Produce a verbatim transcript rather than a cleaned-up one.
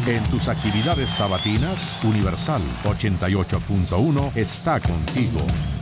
En tus actividades sabatinas, Universal ochenta y ocho punto uno está contigo.